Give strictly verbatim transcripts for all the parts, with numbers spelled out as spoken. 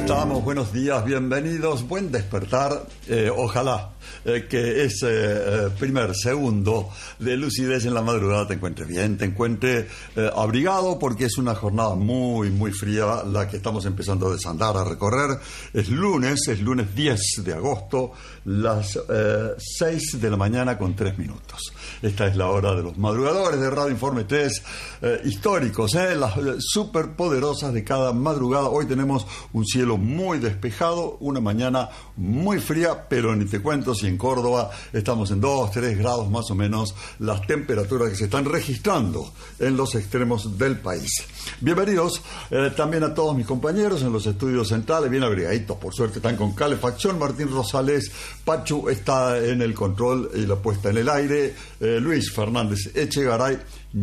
estamos? Buenos días, bienvenidos, buen despertar. Eh, ojalá eh, que ese eh, primer segundo de lucidez en la madrugada te encuentre bien, te encuentre eh, abrigado, porque es una jornada muy, muy fría la que estamos empezando a desandar, a recorrer. Es lunes, es lunes diez de agosto, las eh, seis de la mañana con tres minutos. Esta es la hora de los madrugadores de Radio Informe tres, eh, históricos, eh, las eh, superpoderosas de cada madrugada. Hoy tenemos un cielo muy despejado, una mañana muy fría, pero ni te cuento si en Córdoba estamos en dos, tres grados más o menos, las temperaturas que se están registrando en los extremos del país. Bienvenidos eh, también a todos mis compañeros en los estudios centrales, bien abrigaditos, por suerte están con calefacción. Martín Rosales, Pachu está en el control y la puesta en el aire. Eh, Luis Fernández Echegaray,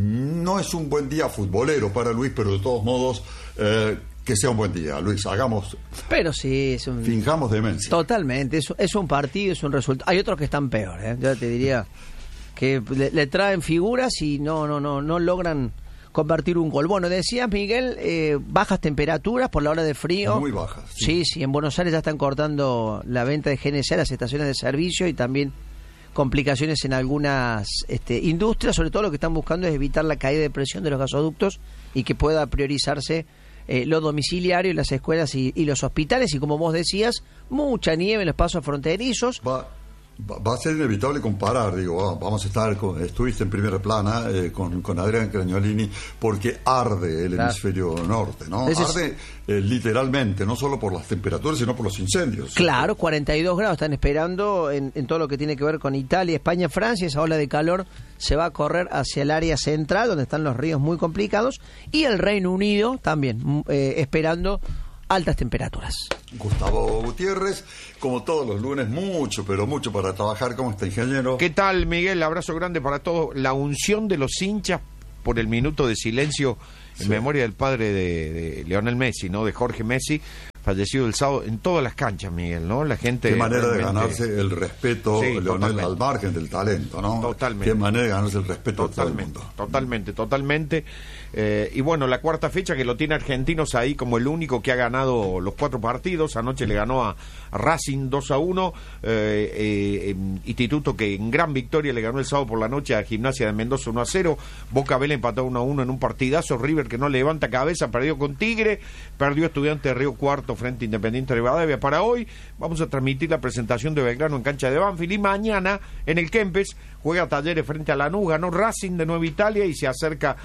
no es un buen día futbolero para Luis, pero de todos modos, eh, que sea un buen día, Luis, hagamos... Pero sí, es un... Fingamos demencia. Totalmente, es, es un partido, es un resultado. Hay otros que están peor, ¿eh? Yo te diría que le, le traen figuras y no, no, no, no logran convertir un gol. Bueno, decías, Miguel, eh, bajas temperaturas por la hora de frío. Muy bajas. Sí. sí, sí, en Buenos Aires ya están cortando la venta de G N C a las estaciones de servicio y también complicaciones en algunas este, industrias. Sobre todo lo que están buscando es evitar la caída de presión de los gasoductos y que pueda priorizarse eh, lo domiciliario, las escuelas y, y los hospitales. Y como vos decías, mucha nieve en los pasos fronterizos. Va. Va a ser inevitable comparar, digo, vamos a estar, con, estuviste en primera plana eh, con, con Adrián Cragnolini, porque arde el claro. hemisferio norte, ¿no? Ese arde es... eh, literalmente, no solo por las temperaturas, sino por los incendios. Claro, cuarenta y dos grados están esperando en, en todo lo que tiene que ver con Italia, España, Francia. Esa ola de calor se va a correr hacia el área central, donde están los ríos muy complicados, y el Reino Unido también, eh, esperando altas temperaturas. Gustavo Gutiérrez, como todos los lunes, mucho, pero mucho para trabajar. ¿Cómo está, ingeniero? ¿Qué tal, Miguel? Abrazo grande para todos. La unción de los hinchas por el minuto de silencio en sí. memoria del padre de, de Lionel Messi, ¿no? De Jorge Messi, fallecido el sábado, en todas las canchas, Miguel, ¿no? La gente... Qué manera realmente... de ganarse el respeto, sí, Lionel, al margen del talento, ¿no? Totalmente. Qué manera de ganarse el respeto totalmente, de todo el mundo. Totalmente, totalmente. Eh, y bueno, la cuarta fecha que lo tiene Argentinos ahí como el único que ha ganado los cuatro partidos. Anoche le ganó a, a Racing dos a uno, eh, eh, Instituto que en gran victoria le ganó el sábado por la noche a Gimnasia de Mendoza uno a cero, Boca Vélez empató uno a uno en un partidazo, River que no levanta cabeza, perdió con Tigre, perdió Estudiantes de Río Cuarto frente a Independiente de Rivadavia. Para hoy vamos a transmitir la presentación de Belgrano en cancha de Banfield, y mañana en el Kempes juega Talleres frente a Lanús, ganó Racing de Nueva Italia y se acerca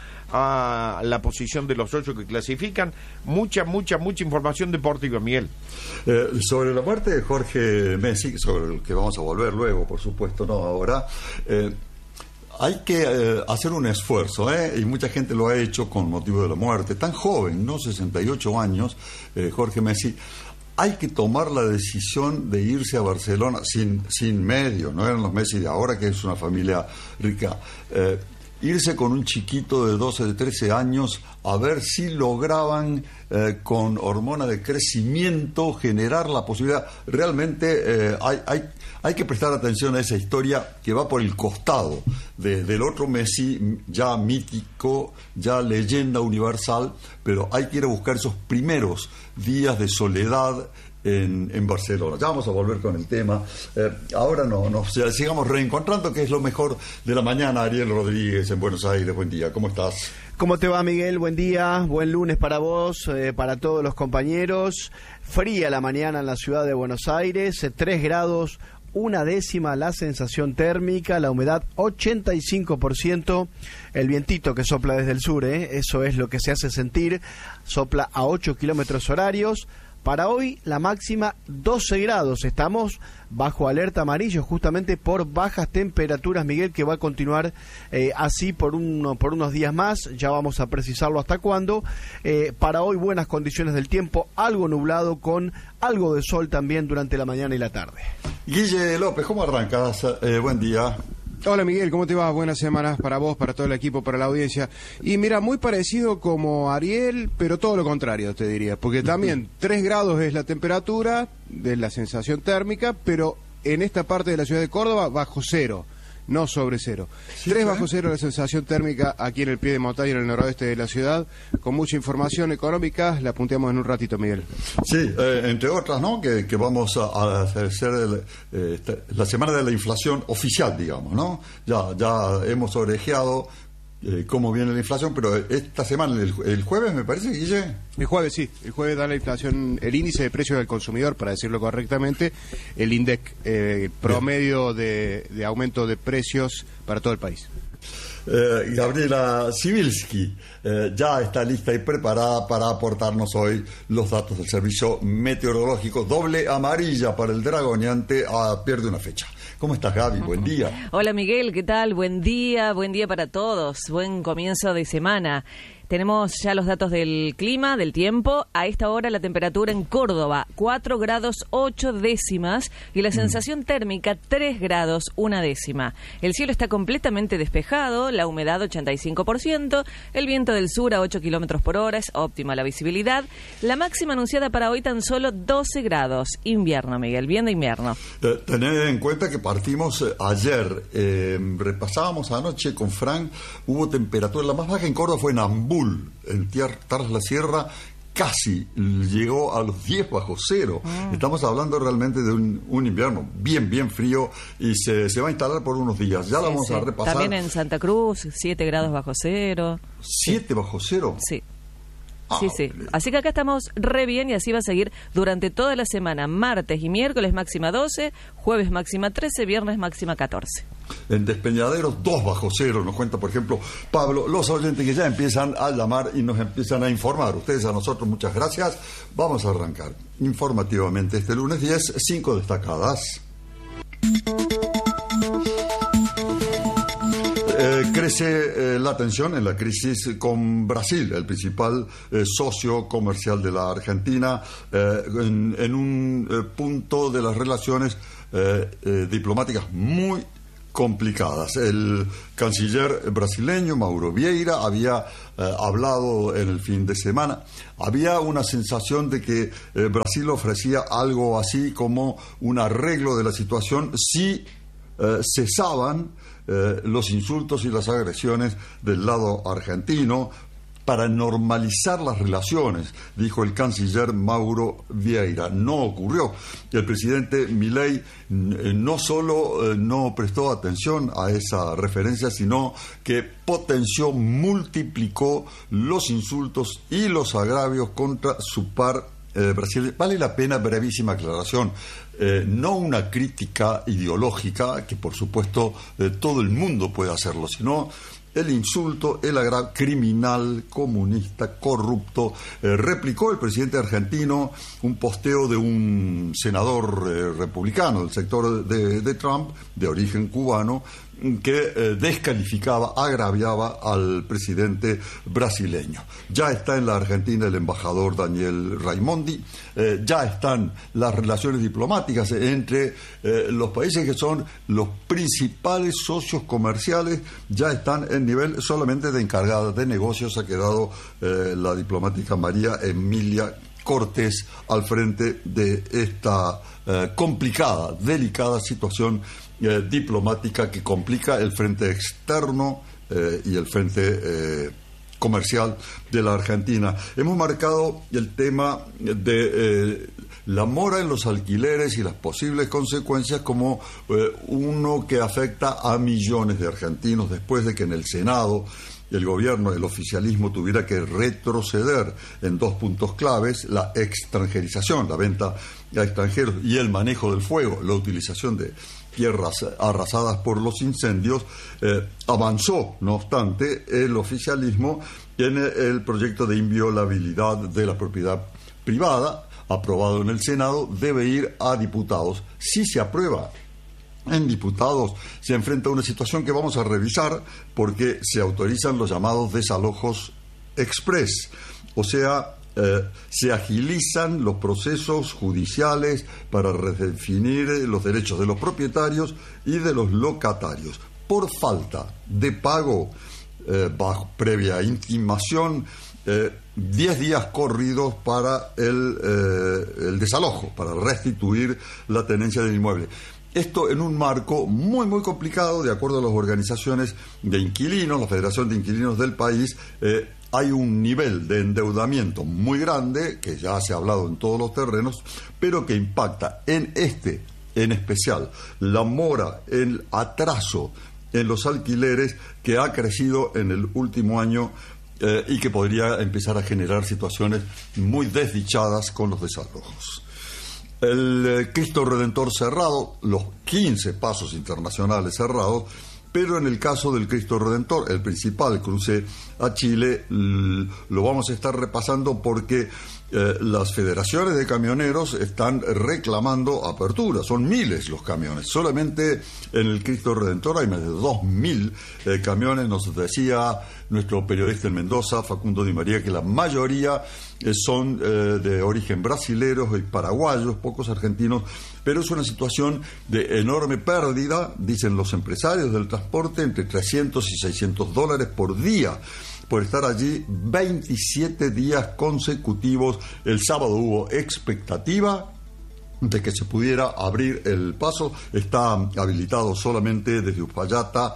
a la posición de los ocho que clasifican. Mucha, mucha, mucha información deportiva, Miguel. Eh, sobre la muerte de Jorge Messi, sobre el que vamos a volver luego, por supuesto, no ahora, eh, hay que eh, hacer un esfuerzo, ¿eh? Y mucha gente lo ha hecho con motivo de la muerte. Tan joven, ¿no? sesenta y ocho años, eh, Jorge Messi. Hay que tomar la decisión de irse a Barcelona sin, sin medio, no eran los Messi de ahora, que es una familia rica. Eh, irse con un chiquito de doce, de trece años, a ver si lograban eh, con hormona de crecimiento generar la posibilidad. Realmente eh, hay, hay, hay que prestar atención a esa historia que va por el costado de, del otro Messi, ya mítico, ya leyenda universal, pero hay que ir a buscar esos primeros días de soledad En, en Barcelona. Ya vamos a volver con el tema. Eh, ahora no, nos sigamos reencontrando, que es lo mejor de la mañana. Ariel Rodríguez en Buenos Aires, buen día, ¿cómo estás? ¿Cómo te va, Miguel? Buen día, buen lunes para vos, eh, para todos los compañeros. Fría la mañana en la ciudad de Buenos Aires, eh, tres grados, una décima la sensación térmica, la humedad ochenta y cinco por ciento, el vientito que sopla desde el sur, eh, eso es lo que se hace sentir, sopla a ocho kilómetros horarios. Para hoy la máxima doce grados, estamos bajo alerta amarillo justamente por bajas temperaturas, Miguel, que va a continuar eh, así por, uno, por unos días más, ya vamos a precisarlo hasta cuándo. Eh, para hoy buenas condiciones del tiempo, algo nublado con algo de sol también durante la mañana y la tarde. Guille López, ¿cómo arrancas? Eh, buen día. Hola Miguel, ¿cómo te va? Buenas semanas para vos, para todo el equipo, para la audiencia. Y mira, muy parecido como Ariel, pero todo lo contrario, te diría. Porque también tres grados es la temperatura de la sensación térmica, pero en esta parte de la ciudad de Córdoba bajo cero. no sobre cero. Sí, tres sí. bajo cero la sensación térmica aquí en el pie de montaña, en el noroeste de la ciudad, con mucha información económica, la punteamos en un ratito, Miguel. Sí, eh, entre otras, ¿no? Que, que vamos a, a hacer el, eh, este, la semana de la inflación oficial, digamos, ¿no? Ya, ya hemos orejeado eh, cómo viene la inflación, pero esta semana, el, el jueves, me parece, Guille. El jueves sí, el jueves da la inflación, el índice de precios del consumidor, para decirlo correctamente, el INDEC, eh, promedio de, de aumento de precios para todo el país. Eh, Gabriela Sibilski eh, ya está lista y preparada para aportarnos hoy los datos del servicio meteorológico. Doble amarilla para el Dragoneante, ah, pierde una fecha. ¿Cómo estás, Gaby? Buen día. Hola, Miguel, ¿qué tal? Buen día, buen día para todos. Buen comienzo de semana. Tenemos ya los datos del clima, del tiempo. A esta hora la temperatura en Córdoba, cuatro grados ocho décimas y la sensación térmica, tres grados una décima. El cielo está completamente despejado, la humedad ochenta y cinco por ciento, el viento del sur a ocho kilómetros por hora, es óptima la visibilidad. La máxima anunciada para hoy tan solo doce grados. Invierno, Miguel, bien de invierno. Eh, tened en cuenta que partimos eh, ayer, eh, repasábamos anoche con Frank, hubo temperatura, la más baja en Córdoba fue en Ambú, en Tras la Sierra, casi llegó a los diez bajo cero. Mm. Estamos hablando realmente de un, un invierno bien, bien frío y se, se va a instalar por unos días. Ya sí, lo vamos sí. a repasar. También en Santa Cruz, siete grados bajo cero. ¿siete bajo cero? Sí. Ah, Sí, sí. Así que acá estamos re bien y así va a seguir durante toda la semana. Martes y miércoles máxima doce, jueves máxima trece, viernes máxima catorce. En Despeñaderos, dos bajo cero, nos cuenta, por ejemplo, Pablo, los oyentes que ya empiezan a llamar y nos empiezan a informar. Ustedes a nosotros, muchas gracias. Vamos a arrancar informativamente este lunes diez, cinco destacadas. Eh, crece eh, la tensión en la crisis con Brasil, el principal eh, socio comercial de la Argentina, eh, en, en un eh, punto de las relaciones eh, eh, diplomáticas muy complicadas. El canciller brasileño Mauro Vieira había eh, hablado en el fin de semana. Había una sensación de que eh, Brasil ofrecía algo así como un arreglo de la situación si eh, cesaban eh, los insultos y las agresiones del lado argentino, para normalizar las relaciones, dijo el canciller Mauro Vieira. No ocurrió. El presidente Milei no solo eh, no prestó atención a esa referencia, sino que potenció, multiplicó los insultos y los agravios contra su par eh, Brasil. Vale la pena, brevísima aclaración, eh, no una crítica ideológica, que por supuesto eh, todo el mundo puede hacerlo, sino el insulto, el agravio criminal, comunista, corrupto. Eh, replicó el presidente argentino un posteo de un senador eh, republicano del sector de, de Trump, de origen cubano, que eh, descalificaba, agraviaba al presidente brasileño. Ya está en la Argentina el embajador Daniel Raimondi, eh, ya están las relaciones diplomáticas entre eh, los países que son los principales socios comerciales, ya están en nivel solamente de encargada de negocios. Ha quedado eh, la diplomática María Emilia Cortés al frente de esta eh, complicada, delicada situación Eh, diplomática que complica el frente externo eh, y el frente eh, comercial de la Argentina. Hemos marcado el tema de eh, la mora en los alquileres y las posibles consecuencias como eh, uno que afecta a millones de argentinos después de que en el Senado el gobierno, el oficialismo tuviera que retroceder en dos puntos claves: la extranjerización, la venta a extranjeros, y el manejo del fuego, la utilización de tierras arrasadas por los incendios. Eh, avanzó, no obstante, el oficialismo en el proyecto de inviolabilidad de la propiedad privada, aprobado en el Senado, debe ir a diputados. Si se aprueba en diputados, se enfrenta a una situación que vamos a revisar, porque se autorizan los llamados desalojos express, o sea, Eh, se agilizan los procesos judiciales para redefinir los derechos de los propietarios y de los locatarios por falta de pago eh, bajo previa intimación. eh, diez días corridos para el, eh, el desalojo, para restituir la tenencia del inmueble. Esto en un marco muy, muy complicado, de acuerdo a las organizaciones de inquilinos, la Federación de Inquilinos del país. eh, Hay un nivel de endeudamiento muy grande, que ya se ha hablado en todos los terrenos, pero que impacta en este, en especial, la mora, el atraso en los alquileres, que ha crecido en el último año eh, y que podría empezar a generar situaciones muy desdichadas con los desalojos. El eh, Cristo Redentor cerrado, los quince pasos internacionales cerrados, pero en el caso del Cristo Redentor, el principal cruce a Chile, lo vamos a estar repasando porque eh, las federaciones de camioneros están reclamando apertura. Son miles los camiones. Solamente en el Cristo Redentor hay más de dos mil eh, camiones. Nos decía nuestro periodista en Mendoza, Facundo Di María, que la mayoría eh, son eh, de origen brasileros y paraguayos, pocos argentinos, pero es una situación de enorme pérdida, dicen los empresarios del transporte, entre trescientos y seiscientos dólares por día, por estar allí veintisiete días consecutivos. El sábado hubo expectativa de que se pudiera abrir el paso. Está habilitado solamente desde Uspallata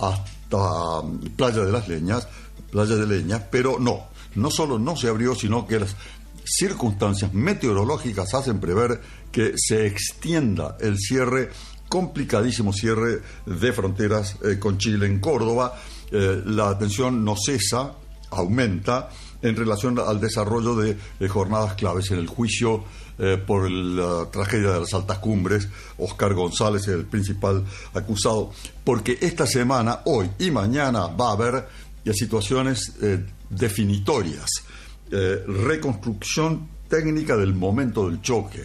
hasta Playa de las Leñas, Playa de Leñas, pero no, no solo no se abrió, sino que las circunstancias meteorológicas hacen prever que se extienda el cierre, complicadísimo cierre de fronteras eh, con Chile en Córdoba. Eh, la atención no cesa, aumenta en relación al desarrollo de, de jornadas claves en el juicio eh, por la tragedia de las Altas Cumbres. Oscar González es el principal acusado, porque esta semana, hoy y mañana, va a haber eh, situaciones eh, definitorias, eh, reconstrucción técnica del momento del choque,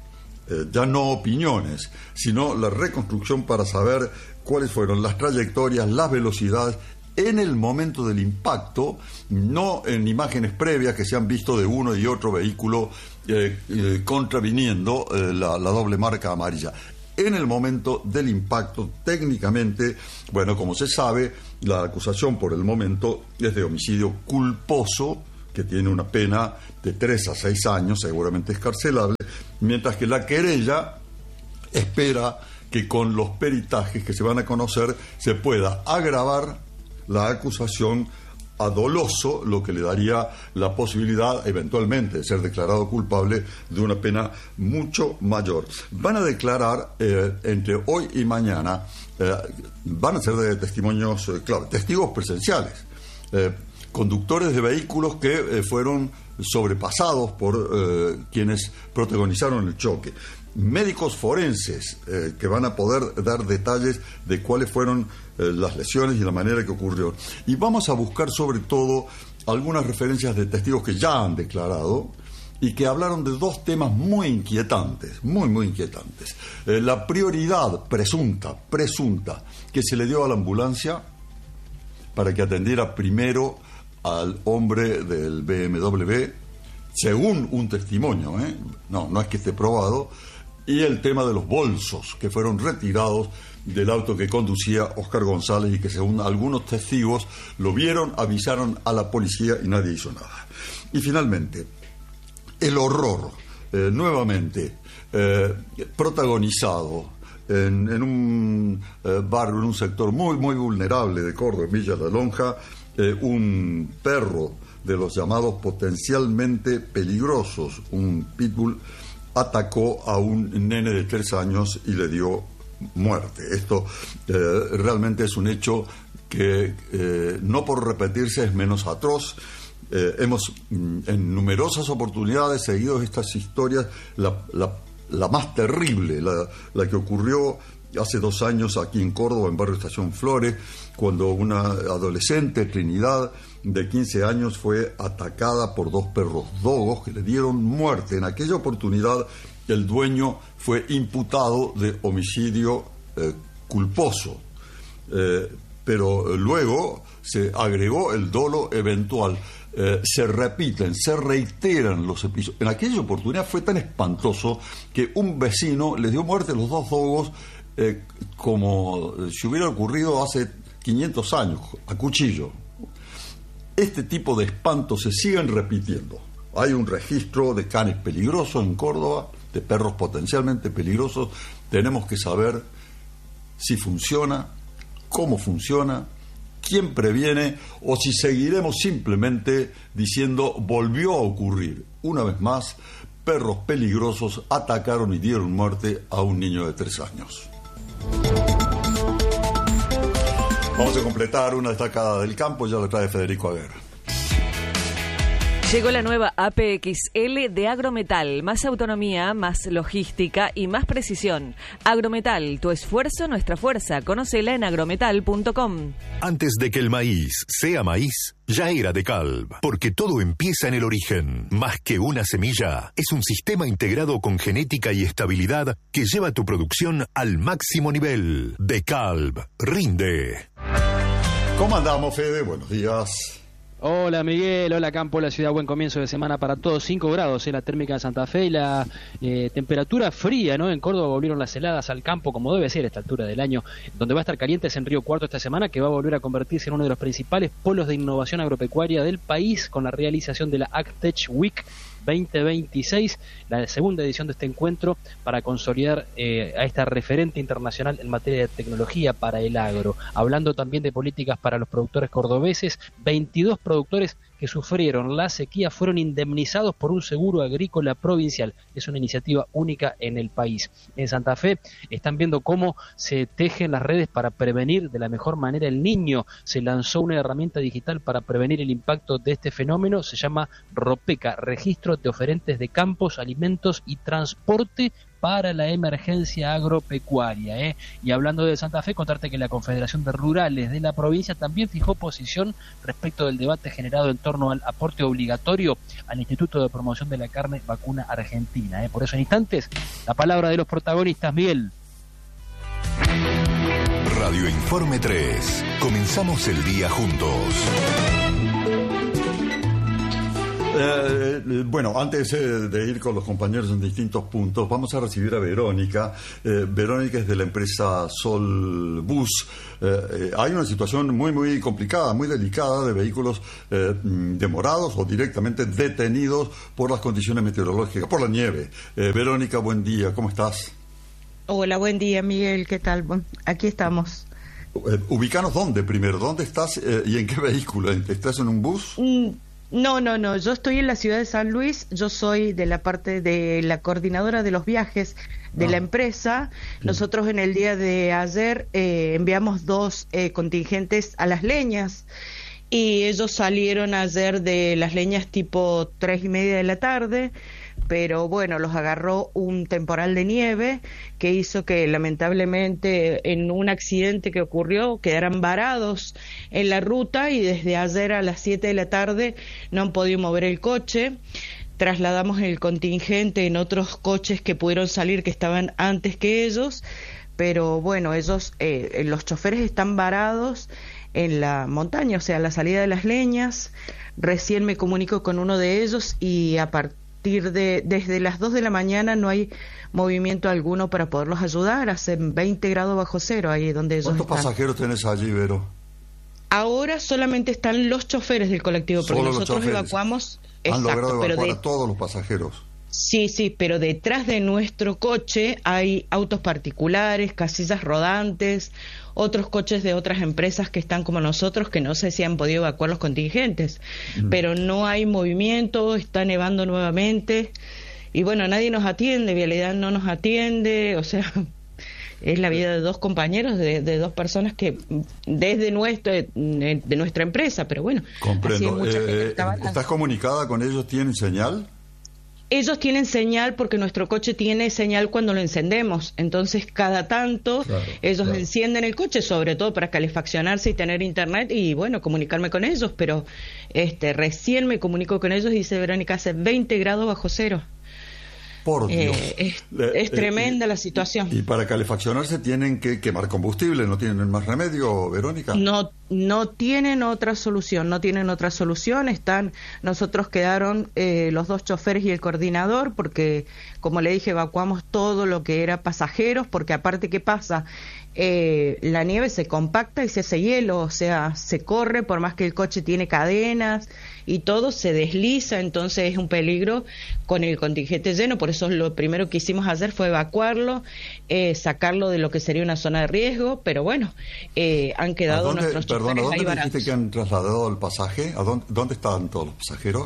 eh, ya no opiniones, sino la reconstrucción para saber cuáles fueron las trayectorias, las velocidades en el momento del impacto, no en imágenes previas que se han visto de uno y otro vehículo eh, eh, contraviniendo eh, la, la doble marca amarilla. En el momento del impacto, técnicamente, bueno, como se sabe, la acusación por el momento es de homicidio culposo, que tiene una pena de tres a seis años, seguramente escarcelable, mientras que la querella espera que con los peritajes que se van a conocer se pueda agravar la acusación a doloso, lo que le daría la posibilidad eventualmente de ser declarado culpable de una pena mucho mayor. Van a declarar eh, entre hoy y mañana, eh, van a ser de testimonios eh, clave, testigos presenciales, eh, conductores de vehículos que eh, fueron sobrepasados por eh, quienes protagonizaron el choque, médicos forenses eh, que van a poder dar detalles de cuáles fueron eh, las lesiones y la manera que ocurrió. Y vamos a buscar sobre todo algunas referencias de testigos que ya han declarado y que hablaron de dos temas muy inquietantes, muy, muy inquietantes. Eh, la prioridad presunta, presunta, que se le dio a la ambulancia para que atendiera primero al hombre del B M W, según un testimonio, ¿eh? no, no es que esté probado, y el tema de los bolsos que fueron retirados del auto que conducía Oscar González y que según algunos testigos lo vieron, avisaron a la policía y nadie hizo nada. Y finalmente, el horror, eh, nuevamente, eh, protagonizado en, en un eh, barrio, en un sector muy, muy vulnerable de Córdoba, en Villa La Lonja, eh, un perro de los llamados potencialmente peligrosos, un pitbull, atacó a un nene de tres años y le dio muerte. Esto eh, realmente es un hecho que eh, no por repetirse es menos atroz. Eh, hemos mm, en numerosas oportunidades seguido estas historias, la, la, la más terrible, la, la que ocurrió hace dos años aquí en Córdoba, en Barrio Estación Flores, cuando una adolescente, Trinidad, de quince años, fue atacada por dos perros dogos que le dieron muerte. En aquella oportunidad, el dueño fue imputado de homicidio eh, culposo, eh, pero luego se agregó el dolo eventual. Eh, se repiten, se reiteran los episodios. En aquella oportunidad fue tan espantoso que un vecino le dio muerte a los dos dogos eh, como si hubiera ocurrido hace quinientos años, a cuchillo. Este tipo de espantos se siguen repitiendo Hay un registro de canes peligrosos en Córdoba, de perros potencialmente peligrosos. Tenemos que saber si funciona, cómo funciona, quién previene, o si seguiremos simplemente diciendo volvió a ocurrir. Una vez más, perros peligrosos atacaron y dieron muerte a un niño de tres años. Vamos a completar una destacada del campo, ya lo trae Federico Aguirre. Llegó la nueva A P X L de Agrometal, más autonomía, más logística y más precisión. Agrometal, tu esfuerzo, nuestra fuerza. Conócela en agrometal punto com. Antes de que el maíz sea maíz, ya era DeKalb, porque todo empieza en el origen. Más que una semilla, es un sistema integrado con genética y estabilidad que lleva tu producción al máximo nivel. DeKalb, rinde. ¿Cómo andamos, Fede? Buenos días. Hola Miguel, hola Campo, la ciudad, buen comienzo de semana para todos. Cinco grados en la térmica de Santa Fe y la eh, temperatura fría, ¿no? En Córdoba volvieron las heladas al campo como debe ser a esta altura del año. Donde va a estar caliente es en Río Cuarto esta semana, que va a volver a convertirse en uno de los principales polos de innovación agropecuaria del país con la realización de la AgTech Week veinte veintiséis, la segunda edición de este encuentro para consolidar eh, a esta referente internacional en materia de tecnología para el agro. Hablando también de políticas para los productores cordobeses, veintidós productores que sufrieron la sequía fueron indemnizados por un seguro agrícola provincial. Es una iniciativa única en el país. En Santa Fe están viendo cómo se tejen las redes para prevenir de la mejor manera el niño. Se lanzó una herramienta digital para prevenir el impacto de este fenómeno. Se llama ROPECA, Registro de Oferentes de Campos, Alimentos y Transporte para la emergencia agropecuaria, ¿eh? Y hablando de Santa Fe, contarte que la Confederación de Rurales de la provincia también fijó posición respecto del debate generado en torno al aporte obligatorio al Instituto de Promoción de la Carne Vacuna Argentina, ¿eh? Por eso en instantes, la palabra de los protagonistas, Miguel. Radio Informe tres. Comenzamos el día juntos. Eh, bueno, antes eh, de ir con los compañeros en distintos puntos, vamos a recibir a Verónica. Eh, Verónica es de la empresa Sol Bus. Eh, eh, hay una situación muy, muy complicada, muy delicada de vehículos eh, demorados o directamente detenidos por las condiciones meteorológicas, por la nieve. Eh, Verónica, buen día, ¿cómo estás? Hola, buen día, Miguel, ¿qué tal? Bueno, aquí estamos. Eh, ubicanos dónde primero, ¿dónde estás eh, y en qué vehículo? ¿Estás en un bus? Mm. No, no, no, yo estoy en la ciudad de San Luis, yo soy de la parte de la coordinadora de los viajes de ah. la empresa. Sí. Nosotros en el día de ayer eh, enviamos dos eh, contingentes a Las Leñas y ellos salieron ayer de Las Leñas tipo tres y media de la tarde, pero bueno, los agarró un temporal de nieve que hizo que lamentablemente en un accidente que ocurrió quedaran varados en la ruta y desde ayer a las siete de la tarde no han podido mover el coche. Trasladamos el contingente en otros coches que pudieron salir que estaban antes que ellos, pero bueno, ellos, eh, los choferes están varados en la montaña, o sea, a la salida de Las Leñas. Recién me comunico con uno de ellos y a partir De, desde las dos de la mañana no hay movimiento alguno para poderlos ayudar. Hacen veinte grados bajo cero ahí donde ellos ¿Cuántos están. pasajeros tenés allí, Vero? Ahora solamente están los choferes del colectivo, porque Solo nosotros choferes. evacuamos. Han exacto, logrado pero evacuar de, a todos los pasajeros. Sí, sí, pero detrás de nuestro coche hay autos particulares, casillas rodantes, otros coches de otras empresas que están como nosotros, que no sé si han podido evacuar los contingentes, mm. pero no hay movimiento, está nevando nuevamente, y bueno, nadie nos atiende, Vialidad no nos atiende, o sea, es la vida de dos compañeros, de, de dos personas que desde nuestro, de nuestra empresa, pero bueno. Comprendo. Eh, ¿Estás comunicada con ellos? ¿Tienen señal? Ellos tienen señal porque nuestro coche tiene señal cuando lo encendemos, entonces cada tanto claro, ellos claro. encienden el coche, sobre todo para calefaccionarse y tener internet y bueno, comunicarme con ellos, pero este recién me comunico con ellos y dice Verónica, hace veinte grados bajo cero. Por Dios. Eh, es, es eh, tremenda eh, la situación. Y para calefaccionarse tienen que quemar combustible, ¿no tienen más remedio, Verónica? No no tienen otra solución, no tienen otra solución. Están, nosotros quedaron eh, los dos choferes y el coordinador, porque, como le dije, evacuamos todo lo que era pasajeros, porque aparte, ¿qué pasa? Eh, la nieve se compacta y se hace hielo, o sea, se corre, por más que el coche tiene cadenas y todo, se desliza, entonces es un peligro con el contingente lleno. Por eso lo primero que hicimos hacer fue evacuarlo, eh, sacarlo de lo que sería una zona de riesgo, pero bueno, eh, han quedado dónde, nuestros perdón, choferes ¿a dónde ahí dijiste varados. que han trasladado el pasaje? ¿A dónde, dónde están todos los pasajeros?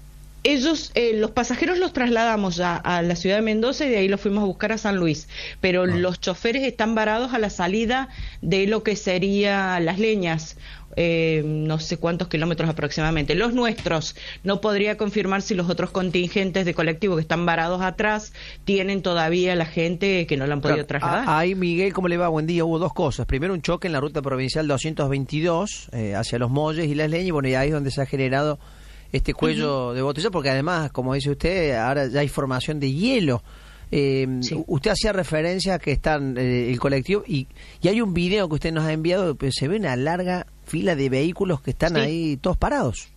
Ellos, eh, los pasajeros los trasladamos ya a la ciudad de Mendoza y de ahí los fuimos a buscar a San Luis, pero ah. los choferes están varados a la salida de lo que sería Las Leñas, eh, no sé cuántos kilómetros aproximadamente. Los nuestros, no podría confirmar si los otros contingentes de colectivo que están varados atrás tienen todavía la gente que no la han podido claro, trasladar. Ahí, Miguel, ¿cómo le va? Buen día. Hubo dos cosas. Primero, un choque en la ruta provincial doscientos veintidós eh, hacia Los Molles y Las Leñas, y bueno, y ahí es donde se ha generado este cuello uh-huh. de botella, porque además, como dice usted, ahora ya hay formación de hielo. Eh, sí. Usted hacía referencia a que están eh, el colectivo y, y hay un video que usted nos ha enviado, pues se ve una larga fila de vehículos que están sí. ahí todos parados.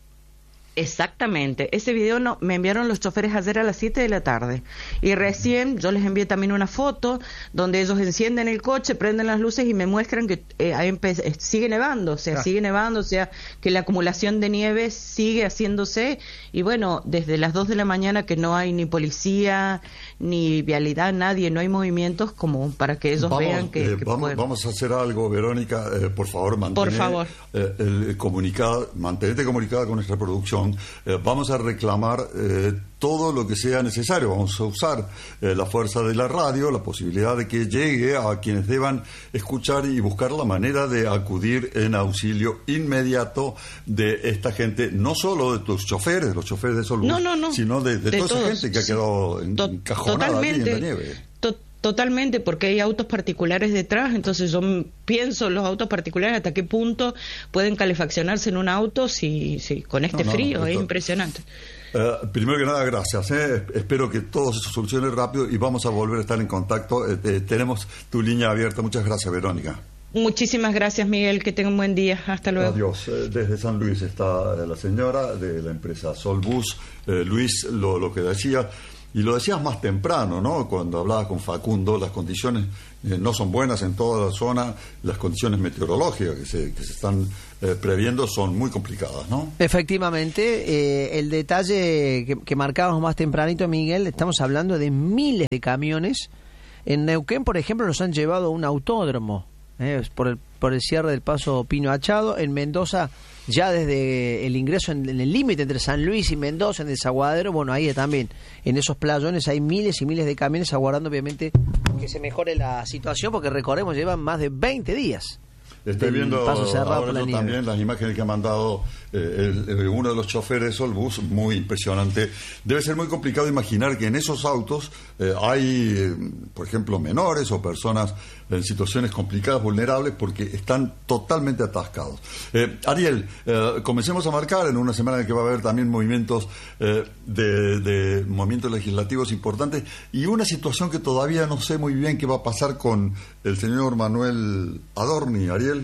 Exactamente, ese video no, me enviaron los choferes ayer a las siete de la tarde y recién yo les envié también una foto donde ellos encienden el coche, prenden las luces y me muestran que eh, empe- sigue nevando, o sea, ah. sigue nevando, o sea, que la acumulación de nieve sigue haciéndose y bueno, desde las dos de la mañana que no hay ni policía, ni vialidad, nadie, no hay movimientos como para que ellos vamos, vean que, eh, que vamos, vamos a hacer algo, Verónica, eh, por favor, mantén por favor. Eh, el comunicado, mantenete comunicada con nuestra producción. Eh, vamos a reclamar eh, todo lo que sea necesario. Vamos a usar eh, la fuerza de la radio, la posibilidad de que llegue a quienes deban escuchar y buscar la manera de acudir en auxilio inmediato de esta gente, no solo de los choferes, los choferes de Solbus, no, no, no. sino de, de, de toda todos. Esa gente que ha quedado en, to- encajonada aquí en la nieve. To- Totalmente, porque hay autos particulares detrás, entonces yo pienso los autos particulares hasta qué punto pueden calefaccionarse en un auto si, si con este no, frío, no, es impresionante. Uh, primero que nada, gracias. ¿eh? Espero que todo se solucione rápido y vamos a volver a estar en contacto. Eh, eh, tenemos tu línea abierta. Muchas gracias, Verónica. Muchísimas gracias, Miguel. Que tenga un buen día. Hasta luego. Adiós. Eh, desde San Luis está la señora de la empresa Solbus. Eh, Luis, lo, lo que decía... Y lo decías más temprano, ¿no? Cuando hablabas con Facundo, las condiciones eh, no son buenas en toda la zona, las condiciones meteorológicas que se, que se están eh, previendo son muy complicadas, ¿no? Efectivamente, eh, el detalle que, que marcábamos más tempranito, Miguel, estamos hablando de miles de camiones. En Neuquén, por ejemplo, nos han llevado a un autódromo eh, por, el, por el cierre del paso Pino Achado. En Mendoza, ya desde el ingreso en, en el límite entre San Luis y Mendoza, en el Desaguadero, bueno, ahí también, en esos playones hay miles y miles de camiones aguardando, obviamente, que se mejore la situación, porque recordemos, llevan más de veinte días. Estoy viendo ahora yo también las imágenes que ha mandado eh, el, el, uno de los choferes de Solbus, muy impresionante. Debe ser muy complicado imaginar que en esos autos eh, hay, eh, por ejemplo, menores o personas en situaciones complicadas, vulnerables, porque están totalmente atascados. Eh, Ariel, eh, comencemos a marcar en una semana en que va a haber también movimientos eh, de, de movimientos legislativos importantes y una situación que todavía no sé muy bien qué va a pasar con el señor Manuel Adorni. Ariel.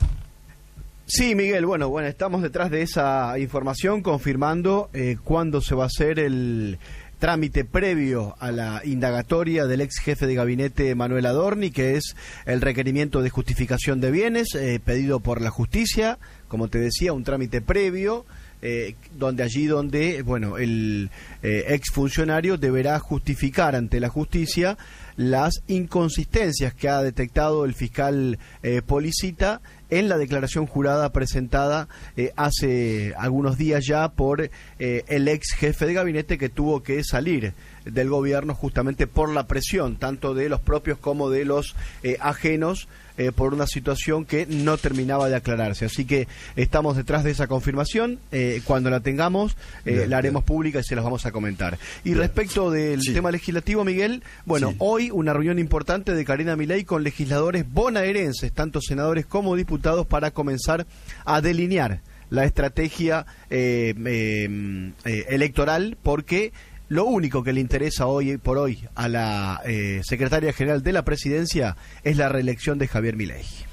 Sí, Miguel, bueno, bueno, estamos detrás de esa información confirmando eh, cuándo se va a hacer el trámite previo a la indagatoria del ex jefe de gabinete Manuel Adorni, que es el requerimiento de justificación de bienes eh, pedido por la justicia, como te decía, un trámite previo, eh, donde allí donde, bueno, el eh, ex funcionario deberá justificar ante la justicia las inconsistencias que ha detectado el fiscal eh, Policita en la declaración jurada presentada eh, hace algunos días ya por eh, el ex jefe de gabinete, que tuvo que salir del gobierno justamente por la presión tanto de los propios como de los eh, ajenos eh, por una situación que no terminaba de aclararse. Así que estamos detrás de esa confirmación. Eh, cuando la tengamos eh, bien, la haremos bien. pública y se las vamos a comentar. Y bien. respecto del sí. tema legislativo, Miguel, bueno, sí. hoy una reunión importante de Karina Milei con legisladores bonaerenses, tanto senadores como diputados, para comenzar a delinear la estrategia eh, eh, eh, electoral, porque lo único que le interesa hoy por hoy a la eh, secretaria general de la presidencia es la reelección de Javier Milei.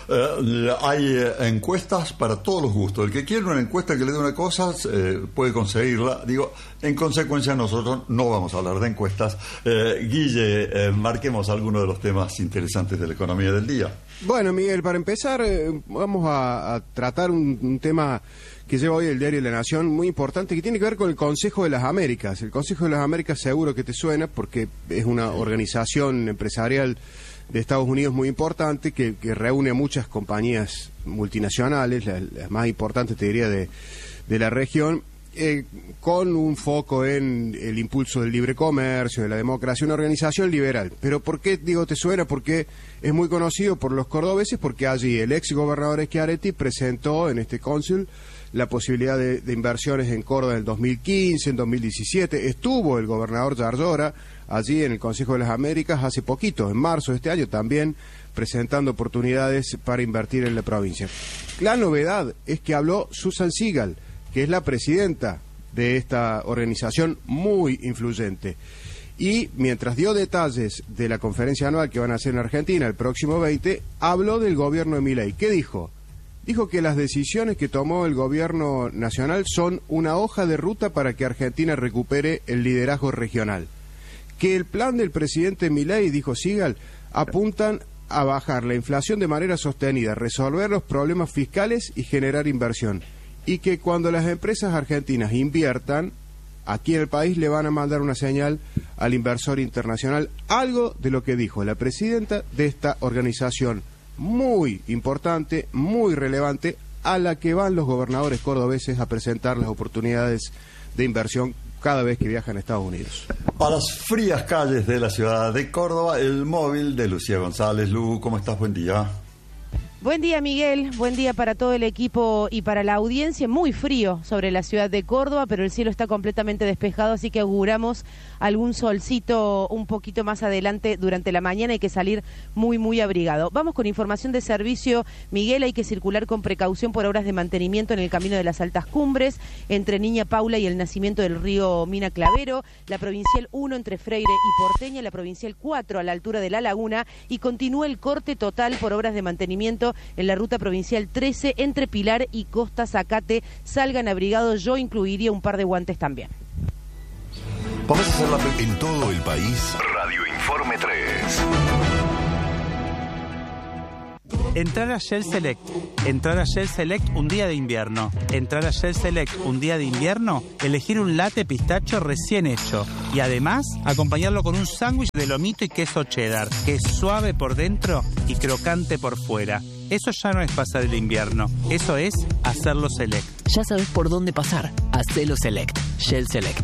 eh, hay eh, encuestas para todos los gustos. El que quiere una encuesta que le dé una cosa, eh, puede conseguirla. Digo, en consecuencia nosotros no vamos a hablar de encuestas. Eh, Guille, eh, marquemos algunos de los temas interesantes de la economía del día. Bueno, Miguel, para empezar, eh, vamos a, a tratar un, un tema que lleva hoy el diario La Nación, muy importante, que tiene que ver con el Consejo de las Américas. El Consejo de las Américas seguro que te suena porque es una organización empresarial de Estados Unidos muy importante que, que reúne a muchas compañías multinacionales, las, las más importantes, te diría, de, de la región, eh, con un foco en el impulso del libre comercio, de la democracia, una organización liberal. Pero ¿por qué digo te suena? Porque es muy conocido por los cordobeses, porque allí el ex gobernador Schiaretti presentó en este cónsul la posibilidad de, de inversiones en Córdoba en el dos mil quince, en dos mil diecisiete. Estuvo el gobernador Yarlora allí en el Consejo de las Américas hace poquito, en marzo de este año, también presentando oportunidades para invertir en la provincia. La novedad es que habló Susan Sigal, que es la presidenta de esta organización muy influyente. Y mientras dio detalles de la conferencia anual que van a hacer en Argentina el próximo veinte, habló del gobierno de Milei. ¿Qué dijo? Dijo que las decisiones que tomó el gobierno nacional son una hoja de ruta para que Argentina recupere el liderazgo regional. Que el plan del presidente Milei, dijo Sigal, apuntan a bajar la inflación de manera sostenida, resolver los problemas fiscales y generar inversión. Y que cuando las empresas argentinas inviertan, aquí en el país le van a mandar una señal al inversor internacional, algo de lo que dijo la presidenta de esta organización muy importante, muy relevante, a la que van los gobernadores cordobeses a presentar las oportunidades de inversión cada vez que viajan a Estados Unidos. A las frías calles de la ciudad de Córdoba, el móvil de Lucía González. Lu, ¿cómo estás? Buen día. Buen día, Miguel. Buen día para todo el equipo y para la audiencia. Muy frío sobre la ciudad de Córdoba, pero el cielo está completamente despejado, así que auguramos algún solcito un poquito más adelante durante la mañana. Hay que salir muy, muy abrigado. Vamos con información de servicio. Miguel, hay que circular con precaución por obras de mantenimiento en el camino de las Altas Cumbres, entre Niña Paula y el nacimiento del río Mina Clavero, la Provincial uno entre Freire y Porteña, la Provincial cuatro a la altura de La Laguna, y continúa el corte total por obras de mantenimiento en la ruta provincial trece entre Pilar y Costa Zacate. Salgan abrigados, yo incluiría un par de guantes también. Vamos a hacer la... En todo el país, Radio Informe tres. Entrar a Shell Select. Entrar a Shell Select un día de invierno. Entrar a Shell Select un día de invierno, elegir un latte pistacho recién hecho. Y además, acompañarlo con un sándwich de lomito y queso cheddar, que es suave por dentro y crocante por fuera. Eso ya no es pasar el invierno, eso es hacerlo Select. Ya sabes por dónde pasar. Hacelo Select. Shell Select.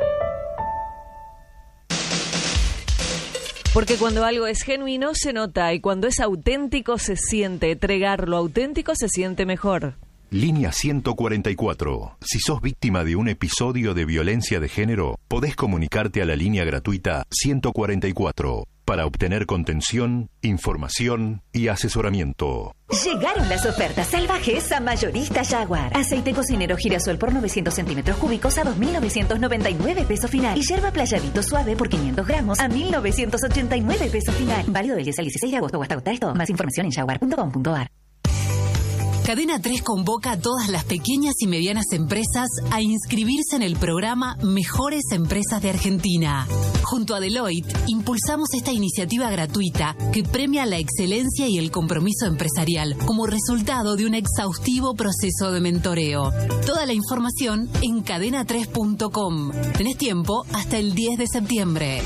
Porque cuando algo es genuino se nota y cuando es auténtico se siente. Entregar lo auténtico se siente mejor. Línea ciento cuarenta y cuatro. Si sos víctima de un episodio de violencia de género, podés comunicarte a la línea gratuita ciento cuarenta y cuatro para obtener contención, información y asesoramiento. Llegaron las ofertas salvajes a Mayorista Jaguar. Aceite cocinero girasol por novecientos centímetros cúbicos a dos mil novecientos noventa y nueve pesos final. Y yerba playadito suave por quinientos gramos a mil novecientos ochenta y nueve pesos final. Válido del diez al dieciséis de agosto o hasta agotar esto. Más información en jaguar punto com punto a r. Cadena tres convoca a todas las pequeñas y medianas empresas a inscribirse en el programa Mejores Empresas de Argentina. Junto a Deloitte, impulsamos esta iniciativa gratuita que premia la excelencia y el compromiso empresarial como resultado de un exhaustivo proceso de mentoreo. Toda la información en cadena tres punto com. Tenés tiempo hasta el diez de septiembre.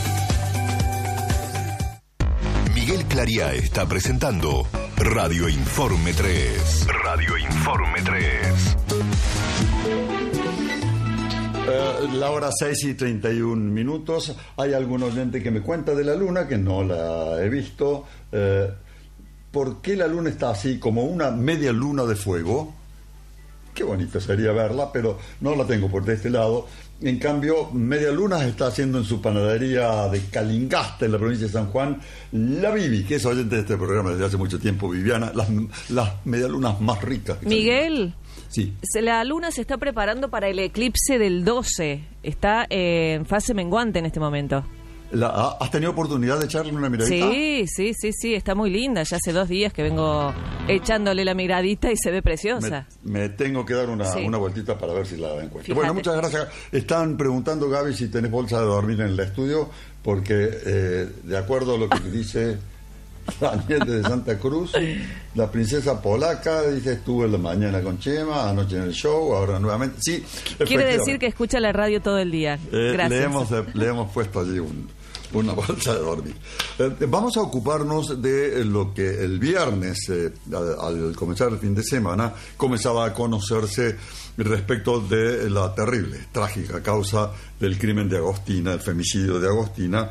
Miguel Clariá está presentando Radio Informe tres. Radio Informe tres. Uh, la hora seis y treinta y un minutos. Hay algún oyente que me cuenta de la luna, que no la he visto. Uh, ¿Por qué la luna está así, como una media luna de fuego? Qué bonito sería verla, pero no la tengo por de este lado. En cambio, Media Luna está haciendo en su panadería de Calingasta, en la provincia de San Juan, la Vivi, que es oyente de este programa desde hace mucho tiempo, Viviana, las, las medialunas más ricas. Miguel, sí. La luna se está preparando para el eclipse del doce. Está eh, en fase menguante en este momento. La, ¿Has tenido oportunidad de echarle una miradita? Sí, sí, sí, sí, está muy linda. Ya hace dos días que vengo echándole la miradita y se ve preciosa. Me, me tengo que dar una, Sí. una vueltita para ver si la encuentro. Fíjate. Bueno, muchas gracias. Están preguntando, Gaby, si tenés bolsa de dormir en el estudio, porque eh, de acuerdo a lo que dice Daniel de Santa Cruz, la princesa polaca dice: estuvo en la mañana con Chema, anoche en el show, ahora nuevamente. Sí, Quiere decir que escucha la radio todo el día. Eh, Gracias. le, hemos, eh, le hemos puesto allí un, una bolsa de dormir. Eh, vamos a ocuparnos de lo que el viernes, eh, al, al comenzar el fin de semana, comenzaba a conocerse respecto de la terrible, trágica causa del crimen de Agostina, el femicidio de Agostina.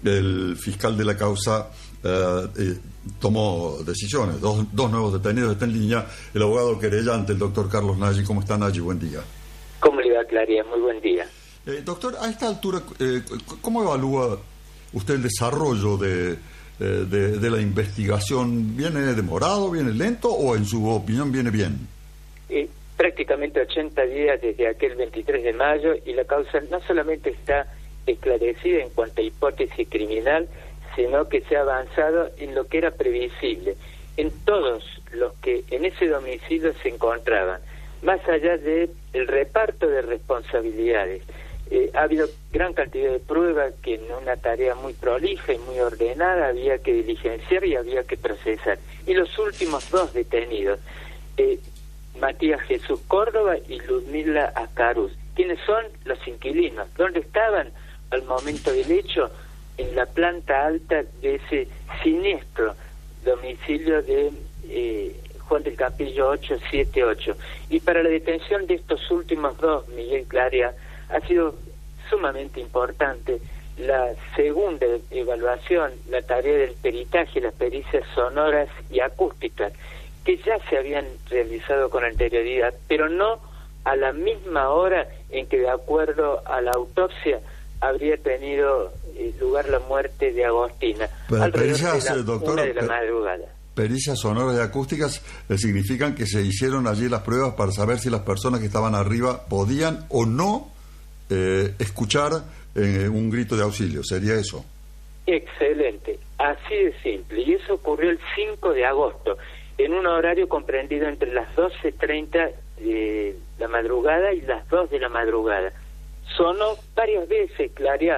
El fiscal de la causa eh, eh, tomó decisiones. Dos, dos nuevos detenidos están en línea. El abogado querellante, el doctor Carlos Nagy. ¿Cómo está, Nagy? Buen día. ¿Cómo le va, Claria? Muy buen día. Eh, doctor, a esta altura, eh, ¿cómo evalúa usted el desarrollo de, eh, de, de la investigación? ¿Viene demorado, viene lento o en su opinión viene bien? Eh, prácticamente ochenta días desde aquel veintitrés de mayo y la causa no solamente está esclarecida en cuanto a hipótesis criminal, sino que se ha avanzado en lo que era previsible, en todos los que en ese domicilio se encontraban, más allá del reparto de responsabilidades. Eh, ha habido gran cantidad de pruebas que en una tarea muy prolija y muy ordenada había que diligenciar y había que procesar. Y los últimos dos detenidos, eh, Matías Jesús Córdoba y Ludmila Ascaruz, ¿quiénes son? Los inquilinos. ¿Dónde estaban al momento del hecho? En la planta alta de ese siniestro domicilio de eh, Juan del Campillo ocho siete ocho. Y para la detención de estos últimos dos, Miguel Claria, ha sido sumamente importante la segunda evaluación, la tarea del peritaje, las pericias sonoras y acústicas, que ya se habían realizado con anterioridad, pero no a la misma hora en que, de acuerdo a la autopsia, habría tenido eh, lugar la muerte de Agostina, Pero alrededor pericias, de la, eh, doctora, una de la per- madrugada. Pericias sonoras y acústicas eh, significan que se hicieron allí las pruebas para saber si las personas que estaban arriba podían o no eh, escuchar eh, un grito de auxilio. ¿Sería eso? Excelente, así de simple. Y eso ocurrió el cinco de agosto, en un horario comprendido entre las doce treinta de la madrugada y las dos de la madrugada. Sonó varias veces, Claria,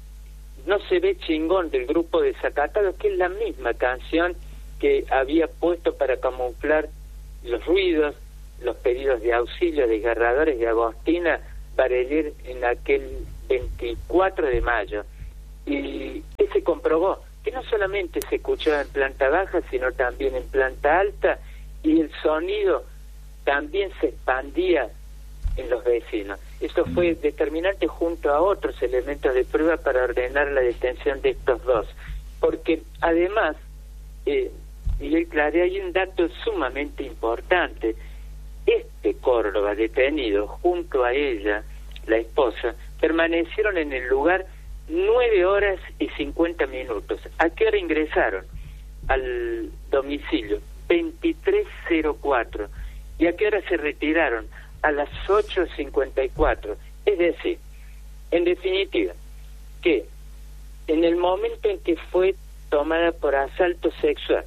No se ve chingón, del grupo de Zacatados, que es la misma canción que había puesto para camuflar los ruidos, los pedidos de auxilio de desgarradores de Agostina para ir en aquel veinticuatro de mayo. Y que se comprobó que no solamente se escuchaba en planta baja, sino también en planta alta, y el sonido también se expandía en los vecinos. Esto fue determinante junto a otros elementos de prueba para ordenar la detención de estos dos. Porque además, eh, Miguel Clarea, hay un dato sumamente importante. Este Córdoba detenido, junto a ella, la esposa, permanecieron en el lugar nueve horas y cincuenta minutos. ¿A qué hora ingresaron al domicilio? veintitrés cero cuatro. ¿Y a qué hora se retiraron? A las ocho cincuenta y cuatro. Es decir, en definitiva, que en el momento en que fue tomada por asalto sexual,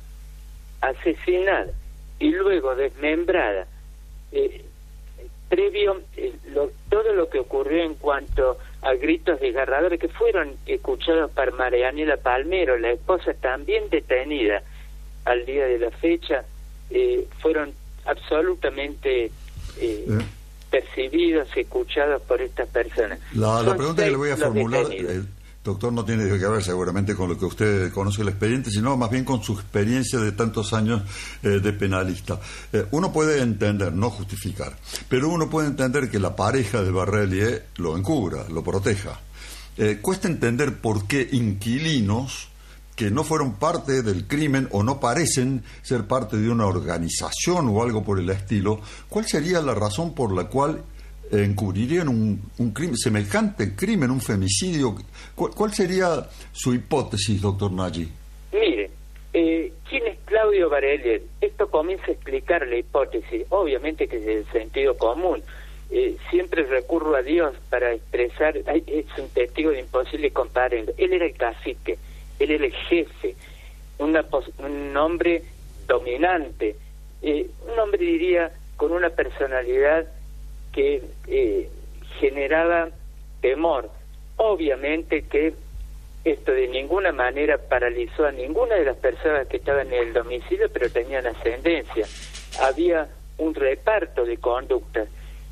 asesinada y luego desmembrada, eh, previo eh, lo, todo lo que ocurrió en cuanto a gritos desgarradores que fueron escuchados por Marianela Palmero, la esposa también detenida al día de la fecha, eh, fueron absolutamente eh, eh. percibidos, escuchados por estas personas. La, la pregunta que le voy a los formular, detenidos. el doctor, no tiene que ver seguramente con lo que usted conoce el expediente, sino más bien con su experiencia de tantos años eh, de penalista. Eh, uno puede entender, no justificar, pero uno puede entender que la pareja de Barrelie lo encubra, lo proteja. Eh, cuesta entender por qué inquilinos que no fueron parte del crimen o no parecen ser parte de una organización o algo por el estilo, ¿cuál sería la razón por la cual eh, encubrirían un, un crimen, semejante crimen, un femicidio? ¿Cuál, cuál sería su hipótesis, doctor Nagy? Mire, eh, ¿quién es Claudio Barelli? Esto comienza a explicar la hipótesis, obviamente que es el sentido común. eh, siempre recurro a Dios para expresar, ay, es un testigo de imposible comparendo. Él era el cacique, él era el jefe, una un hombre dominante, eh, un hombre, diría, con una personalidad que eh, generaba temor. Obviamente que esto de ninguna manera paralizó a ninguna de las personas que estaban en el domicilio, pero tenían ascendencia. Había un reparto de conductas.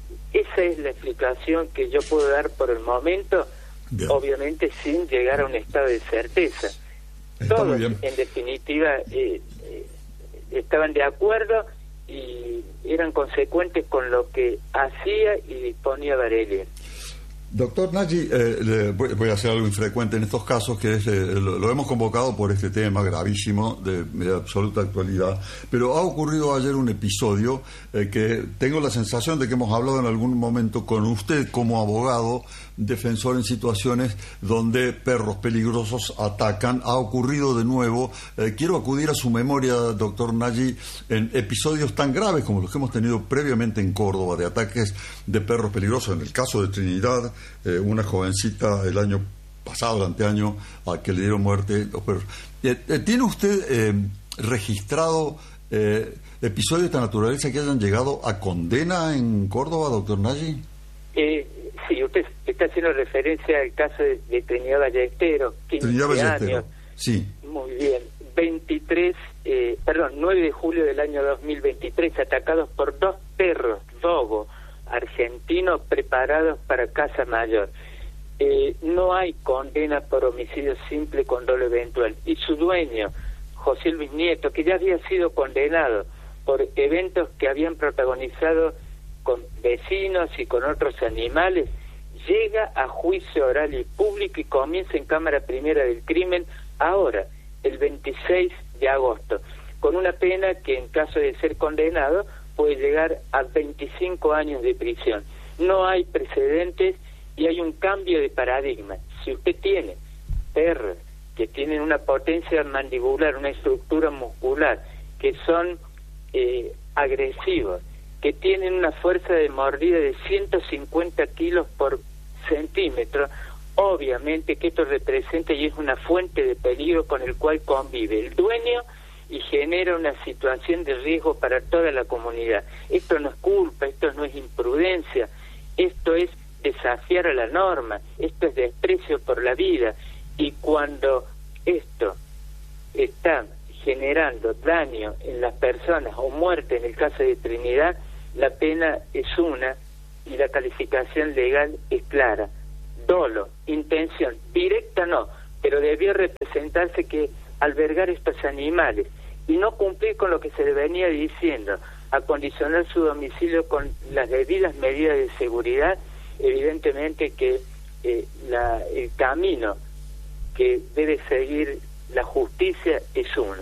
Esa es la explicación que yo puedo dar por el momento, bien, obviamente sin llegar a un estado de certeza. Está Todos, en definitiva, eh, eh, estaban de acuerdo y eran consecuentes con lo que hacía y disponía Varela. Doctor Nagy, eh, le voy, voy a hacer algo infrecuente en estos casos, que es, eh, lo, lo hemos convocado por este tema gravísimo, de, de absoluta actualidad, pero ha ocurrido ayer un episodio eh, que tengo la sensación de que hemos hablado en algún momento con usted como abogado, defensor en situaciones donde perros peligrosos atacan. Ha ocurrido de nuevo. Eh, quiero acudir a su memoria, doctor Nagy, en episodios tan graves como los que hemos tenido previamente en Córdoba, de ataques de perros peligrosos. En el caso de Trinidad, eh, una jovencita el año pasado, el anteaño, a que le dieron muerte los perros. Eh, eh, ¿Tiene usted eh, registrado eh, episodios de esta naturaleza que hayan llegado a condena en Córdoba, doctor Nagy? Eh, sí, usted está haciendo referencia al caso de, de Trinidad Ballesteros, quince Trinidad Ballesteros, años. Sí. Muy bien. veintitrés, eh, perdón, nueve de julio del año dos mil veintitrés, atacados por dos perros, dogo, argentinos preparados para caza mayor. Eh, no hay condena por homicidio simple con dolo eventual. Y su dueño, José Luis Nieto, que ya había sido condenado por eventos que habían protagonizado con vecinos y con otros animales, llega a juicio oral y público y comienza en cámara primera del crimen ahora, el veintiséis de agosto, con una pena que en caso de ser condenado puede llegar a veinticinco años de prisión. No hay precedentes y hay un cambio de paradigma. Si usted tiene perros que tienen una potencia mandibular, una estructura muscular, que son eh, agresivos, que tienen una fuerza de mordida de ciento cincuenta kilos por centímetro, obviamente que esto representa y es una fuente de peligro con el cual convive el dueño y genera una situación de riesgo para toda la comunidad. Esto no es culpa, esto no es imprudencia, esto es desafiar a la norma, esto es desprecio por la vida. Y cuando esto está generando daño en las personas o muerte en el caso de Trinidad, la pena es una y la calificación legal es clara. Dolo, intención, directa no, pero debió representarse que albergar estos animales y no cumplir con lo que se le venía diciendo, acondicionar su domicilio con las debidas medidas de seguridad, evidentemente que eh, la, el camino que debe seguir la justicia es uno.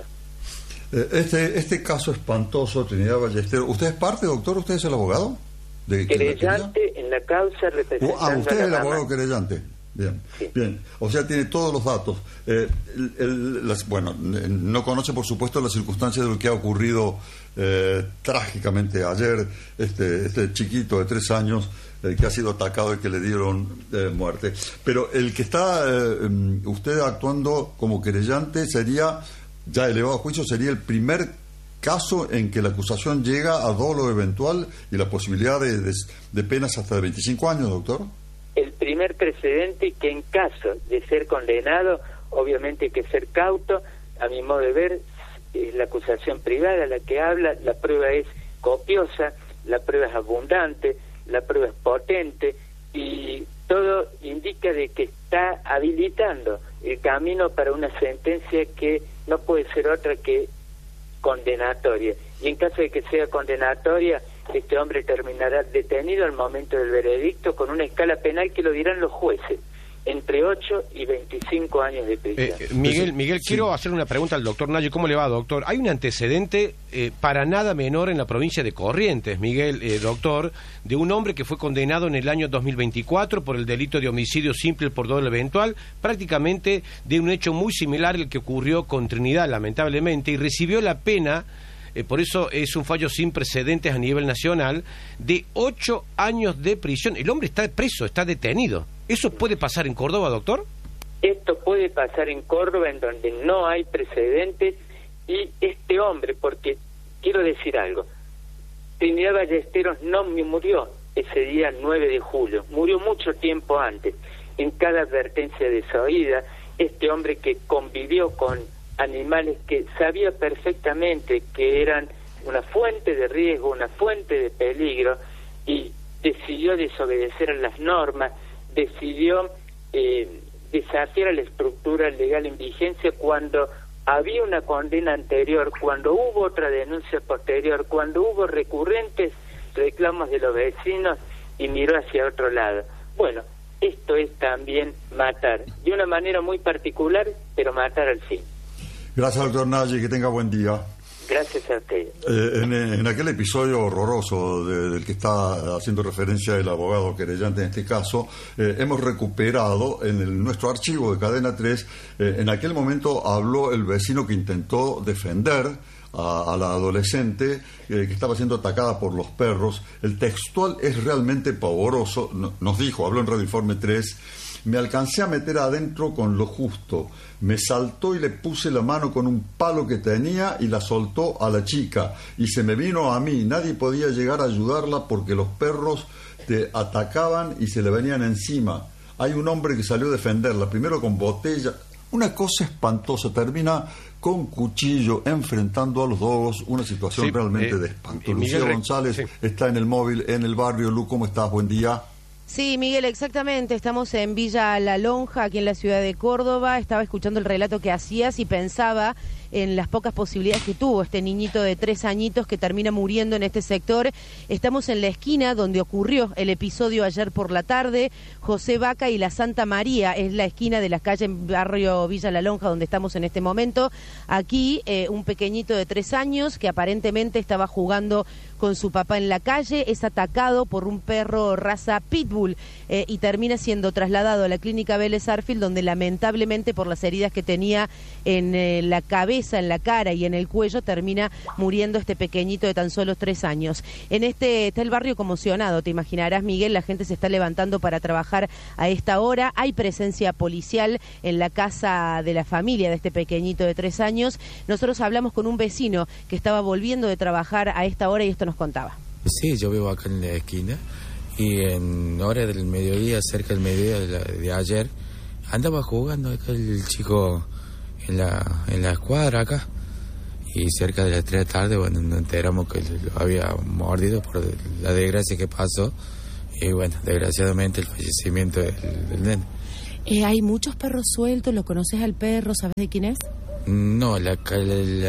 Este este caso espantoso, Trinidad Ballesteros, ¿usted es parte, doctor? ¿Usted es el abogado? De, querellante en la causa representando ah, usted a la es el mamá. Abogado querellante. Bien, sí. Bien. O sea, tiene todos los datos. Eh, el, el, las, bueno, no conoce, por supuesto, las circunstancias de lo que ha ocurrido eh, trágicamente ayer. Este, este chiquito de tres años eh, que ha sido atacado y que le dieron eh, muerte. Pero el que está eh, usted actuando como querellante sería, ya elevado a juicio, sería el primer caso en que la acusación llega a dolo eventual y la posibilidad de, de, de penas hasta de veinticinco años, doctor. El primer precedente que en caso de ser condenado, obviamente hay que ser cauto. A mi modo de ver, es la acusación privada la que habla, la prueba es copiosa, la prueba es abundante, la prueba es potente y todo indica de que está habilitando el camino para una sentencia que no puede ser otra que condenatoria. Y en caso de que sea condenatoria, este hombre terminará detenido al momento del veredicto con una escala penal que lo dirán los jueces, entre ocho y veinticinco años de prisión. Eh, Miguel, Miguel, sí. Quiero hacer una pregunta al doctor Nagy. ¿Cómo le va, doctor? Hay un antecedente eh, para nada menor en la provincia de Corrientes, Miguel, eh, doctor, de un hombre que fue condenado en el año dos mil veinticuatro por el delito de homicidio simple por dolo eventual, prácticamente de un hecho muy similar al que ocurrió con Trinidad, lamentablemente, y recibió la pena eh, por eso es un fallo sin precedentes a nivel nacional, de ocho años de prisión. El hombre está preso, está detenido. ¿Eso puede pasar en Córdoba, doctor? Esto puede pasar en Córdoba, en donde no hay precedentes, y este hombre, porque quiero decir algo, Trinidad Ballesteros no murió ese día nueve de julio, murió mucho tiempo antes. En cada advertencia desoída, este hombre que convivió con animales que sabía perfectamente que eran una fuente de riesgo, una fuente de peligro, y decidió desobedecer a las normas, decidió eh, desafiar a la estructura legal en vigencia cuando había una condena anterior, cuando hubo otra denuncia posterior, cuando hubo recurrentes reclamos de los vecinos y miró hacia otro lado. Bueno, esto es también matar, de una manera muy particular, pero matar al fin. Gracias, doctor Nagy, que tenga buen día. Gracias a usted. Eh, en, en aquel episodio horroroso de, del que está haciendo referencia el abogado querellante en este caso, eh, hemos recuperado en el, nuestro archivo de Cadena tres, eh, en aquel momento habló el vecino que intentó defender a, a la adolescente eh, que estaba siendo atacada por los perros. El textual es realmente pavoroso. No, nos dijo, habló en Radio Informe tres, me alcancé a meter adentro con lo justo, me saltó y le puse la mano con un palo que tenía y la soltó a la chica, y se me vino a mí, nadie podía llegar a ayudarla porque los perros te atacaban y se le venían encima. Hay un hombre que salió a defenderla, primero con botella, una cosa espantosa, termina con cuchillo enfrentando a los dogos, una situación sí, realmente eh, de espanto. eh, Lucía Miguel, González sí. está en el móvil, en el barrio. Lu, ¿cómo estás? Buen día. Sí, Miguel, exactamente. Estamos en Villa La Lonja, aquí en la ciudad de Córdoba. Estaba escuchando el relato que hacías y pensaba en las pocas posibilidades que tuvo este niñito de tres añitos que termina muriendo en este sector. Estamos en la esquina donde ocurrió el episodio ayer por la tarde. José Vaca y la Santa María es la esquina de la calle en barrio Villa La Lonja donde estamos en este momento. Aquí eh, un pequeñito de tres años que aparentemente estaba jugando con su papá en la calle, es atacado por un perro raza pitbull eh, y termina siendo trasladado a la clínica Vélez Arfield, donde lamentablemente por las heridas que tenía en eh, la cabeza, en la cara y en el cuello, termina muriendo este pequeñito de tan solo tres años. En este está el barrio conmocionado, te imaginarás, Miguel, la gente se está levantando para trabajar a esta hora. Hay presencia policial en la casa de la familia de este pequeñito de tres años. Nosotros hablamos con un vecino que estaba volviendo de trabajar a esta hora y esto nos contaba. Sí, yo vivo acá en la esquina y en hora del mediodía, cerca del mediodía de, la, de ayer, andaba jugando acá el chico en la, en la escuadra acá, y cerca de las tres de la tarde, bueno, nos enteramos que lo había mordido por la desgracia que pasó, y bueno, desgraciadamente el fallecimiento del, del nene. Eh, hay muchos perros sueltos, ¿lo conoces al perro? ¿Sabes de quién es? No, la, la,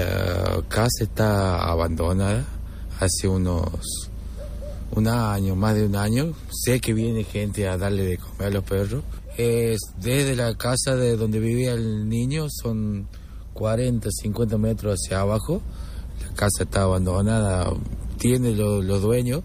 la casa está abandonada hace unos un año, más de un año. Sé que viene gente a darle de comer a los perros. Es desde la casa de donde vivía el niño, son cuarenta, cincuenta metros hacia abajo. La casa está abandonada, tiene los lo dueños,